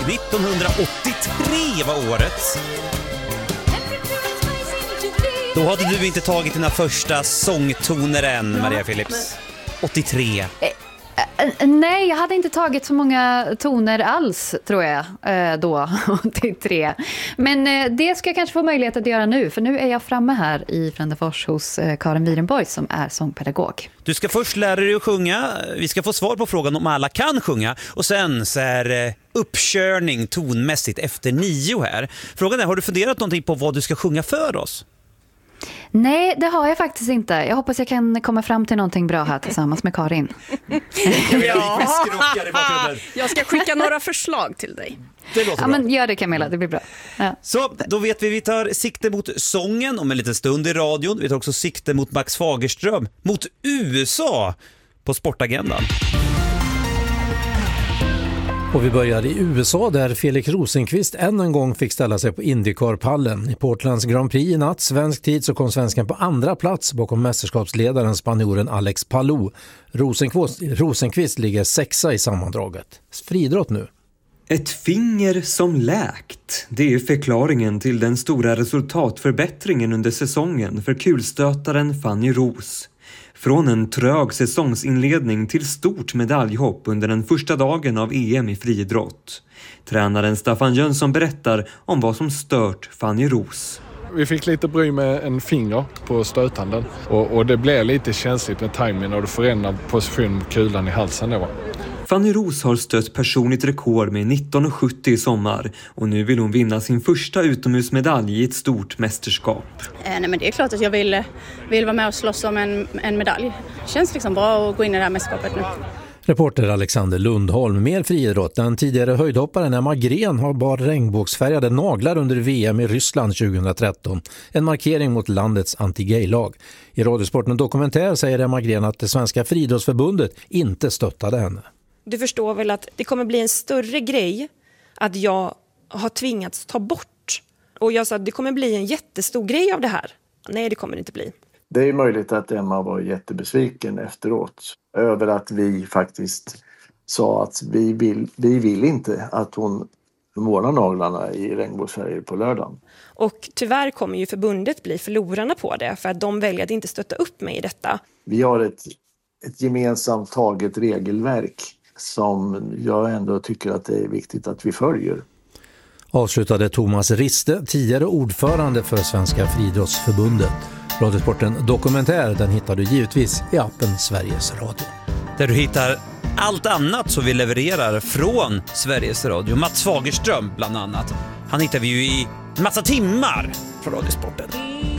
1983 var året. Då hade du inte tagit dina första sångtoner än, Maria Philips. 83. Nej, jag hade inte tagit så många toner alls, tror jag, då, 83. Men det ska jag kanske få möjlighet att göra nu, för nu är jag framme här i Frändefors hos Karin Wirenborg som är sångpedagog. Du ska först lära dig att sjunga. Vi ska få svar på frågan om alla kan sjunga. Och sen så är uppkörning tonmässigt efter 9 här. Frågan är, har du funderat någonting på vad du ska sjunga för oss? Nej, det har jag faktiskt inte. Jag hoppas jag kan komma fram till någonting bra här tillsammans med Karin. Jag ska skicka några förslag till dig. Det låter bra. Men gör det, Camilla, det blir bra. Ja. Så, då vet vi tar sikte mot sången om en liten stund i radion. Vi tar också sikte mot Max Fagerström, mot USA på sportagendan. Och vi börjar i USA där Felix Rosenqvist än en gång fick ställa sig på IndyCar-pallen. I Portlands Grand Prix i natt, svensk tid, så kom svensken på andra plats bakom mästerskapsledaren spanjoren Alex Palou. Rosenqvist ligger 6:a i sammandraget. Friidrott nu. Ett finger som läkt. Det är förklaringen till den stora resultatförbättringen under säsongen för kulstötaren Fanny Roos. Från en trög säsongsinledning till stort medaljhopp under den första dagen av EM i friidrott. Tränaren Staffan Jönsson berättar om vad som stört Fanny Roos. Vi fick lite bry med en finger på stöthanden och det blev lite känsligt med timingen och det förändrade position på kulan i halsen då. Fanny Roos har stött personligt rekord med 19,70 i sommar och nu vill hon vinna sin första utomhusmedalj i ett stort mästerskap. Nej, men det är klart att jag vill vara med och slåss om en medalj. Det känns liksom bra att gå in i det här mästerskapet nu. Reporter Alexander Lundholm. Mer friidrott. Den tidigare höjdhopparen Emma Gren har bar regnbågsfärgade naglar under VM i Ryssland 2013. En markering mot landets anti-gay-lag. I Radiosporten dokumentär säger Emma Gren att det svenska friidrottsförbundet inte stöttade henne. Du förstår väl att det kommer bli en större grej att jag har tvingats ta bort. Och jag sa att det kommer bli en jättestor grej av det här. Nej, det kommer det inte bli. Det är möjligt att Emma var jättebesviken efteråt över att vi faktiskt sa att vi vill inte att hon målar naglarna i regnbågsfärger på lördagen. Och tyvärr kommer ju förbundet bli förlorarna på det för att de väljer att inte stötta upp mig i detta. Vi har ett gemensamt taget regelverk som jag ändå tycker att det är viktigt att vi följer. Avslutade Thomas Riste, tidigare ordförande för Svenska friidrottsförbundet. Radiosporten Dokumentär, den hittar du givetvis i appen Sveriges Radio. Där du hittar allt annat som vi levererar från Sveriges Radio. Mats Fagerström bland annat. Han hittar vi ju i massa timmar från Radiosporten.